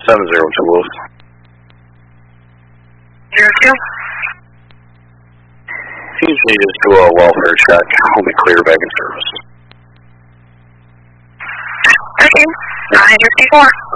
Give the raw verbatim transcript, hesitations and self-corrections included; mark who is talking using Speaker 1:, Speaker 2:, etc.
Speaker 1: seven zero two Wolf.
Speaker 2: Zero two.
Speaker 1: Usually just do a welfare check. We'll be clear back in service.
Speaker 2: thirteen, nine fifty-four.